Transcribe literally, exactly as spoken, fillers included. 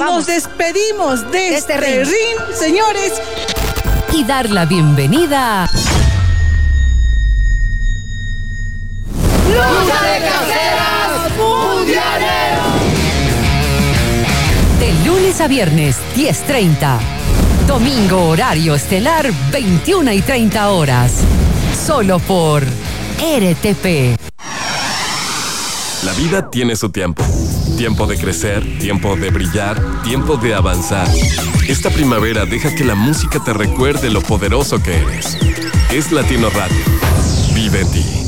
Vamos. Nos despedimos de, De este, este ring. ring. señores. Y dar la bienvenida. ¡Lucha de caseras mundiales! De lunes a viernes, diez treinta. Domingo, horario estelar, veintiuna y treinta horas. Solo por R T P. La vida tiene su tiempo. Tiempo de crecer, tiempo de brillar, tiempo de avanzar. Esta primavera deja que la música te recuerde lo poderoso que eres. Es Latino Radio. Vive en ti.